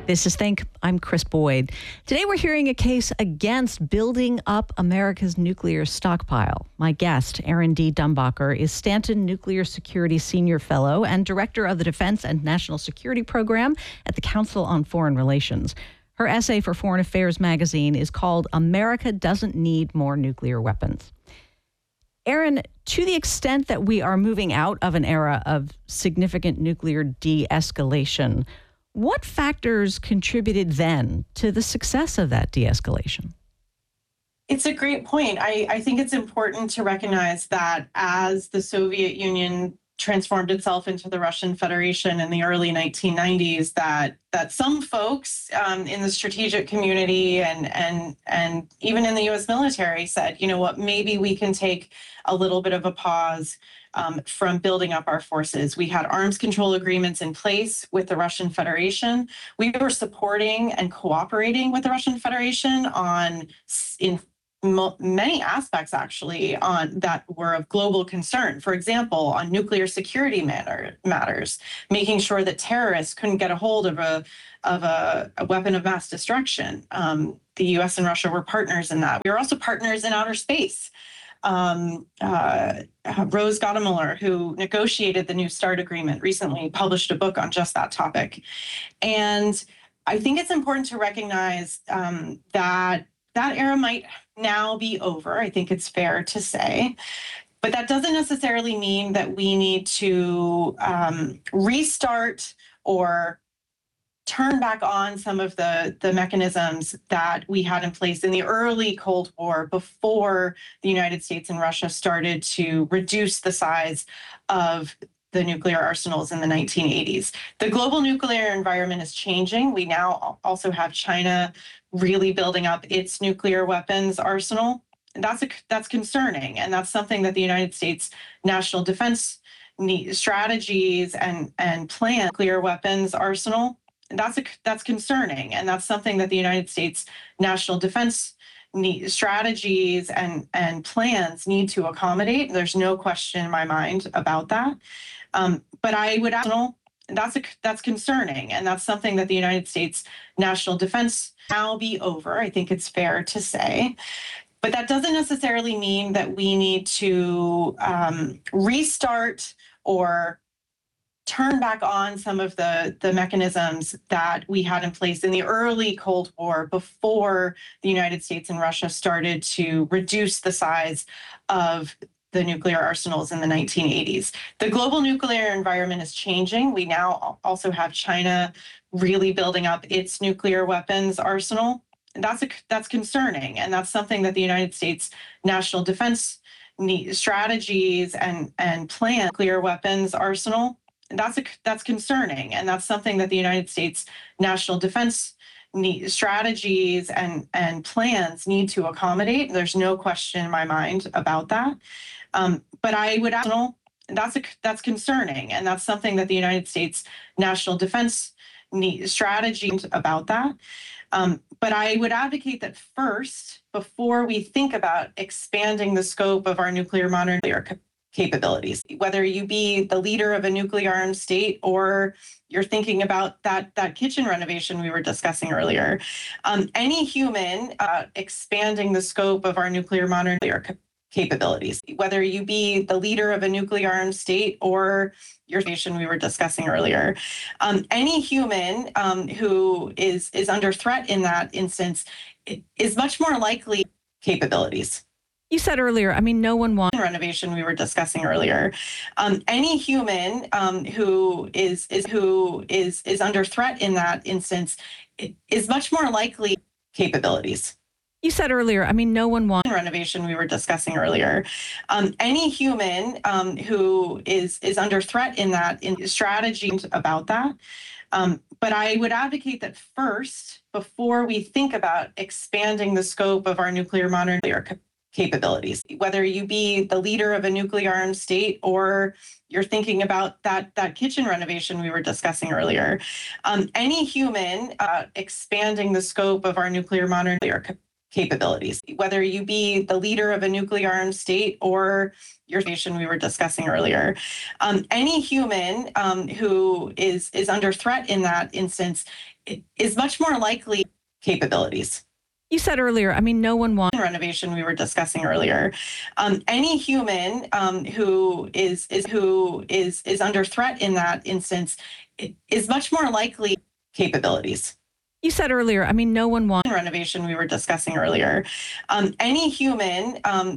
This is Think. I'm Chris Boyd. Today we're hearing a case against building up America's nuclear stockpile. My guest, Erin D. Dumbacher, is Stanton Nuclear Security Senior Fellow and Director of the Defense and National Security Program at the Council on Foreign Relations. Her essay for Foreign Affairs magazine is called America Doesn't Need More Nuclear Weapons. Erin, to the extent that we are moving out of an era of significant nuclear de-escalation, what factors contributed then to the success of that de-escalation? It's a great point. I think it's important to recognize that as the Soviet Union transformed itself into the Russian Federation in the early 1990s, that some folks in the strategic community and even in the U.S. military said, you know what, maybe we can take a little bit of a pause from building up our forces. We had arms control agreements in place with the Russian Federation. We were supporting and cooperating with the Russian Federation in many aspects, actually, on that were of global concern. For example, on nuclear security matters, making sure that terrorists couldn't get a hold of a weapon of mass destruction. The U.S. and Russia were partners in that. We were also partners in outer space. Rose Gottemoeller, who negotiated the New START agreement, recently published a book on just that topic. And I think it's important to recognize that era might now be over. I think it's fair to say. But that doesn't necessarily mean that we need to restart or turn back on some of the mechanisms that we had in place in the early Cold War before the United States and Russia started to reduce the size of the nuclear arsenals in the 1980s. The global nuclear environment is changing. We now also have China really building up its nuclear weapons arsenal. That's concerning, and that's something that the United States National Defense strategies and plan nuclear weapons arsenal. That's concerning, and that's something that the United States National Defense strategies and plans need to accommodate. There's no question in my mind about that. But I would that's concerning, and that's something that the United States National Defense now be over. I think it's fair to say. But that doesn't necessarily mean that we need to restart or turn back on some of the mechanisms that we had in place in the early Cold War before the United States and Russia started to reduce the size of the nuclear arsenals in the 1980s. The global nuclear environment is changing. We now also have China really building up its nuclear weapons arsenal. That's concerning, and that's something that the United States National Defense strategies and plan nuclear weapons arsenal. That's concerning, and that's something that the United States National Defense strategies and plans need to accommodate. There's no question in my mind about that. But I would that's concerning, and that's something that the United States National Defense strategies about that. But I would advocate that first, before we think about expanding the scope of our nuclear capabilities, whether you be the leader of a nuclear armed state or you're thinking about that kitchen renovation we were discussing earlier, any human expanding the scope of our nuclear capabilities, whether you be the leader of a nuclear armed state or your nation we were discussing earlier, any human who is under threat in that instance is much more likely capabilities. You said earlier, no one wants renovation we were discussing earlier. Any human who is under threat in that instance is much more likely capabilities. You said earlier, no one wants renovation we were discussing earlier. Any human who is under threat in that strategy about that. But I would advocate that first, before we think about expanding the scope of our nuclear capabilities, whether you be the leader of a nuclear armed state or you're thinking about that kitchen renovation we were discussing earlier, any human expanding the scope of our nuclear capabilities, whether you be the leader of a nuclear armed state or your nation we were discussing earlier. Any human who is under threat in that instance is much more likely capabilities. You said earlier, I mean, no one wants renovation we were discussing earlier. Any human who is under threat in that instance is much more likely capabilities. You said earlier, I mean, no one wants renovation we were discussing earlier. Any human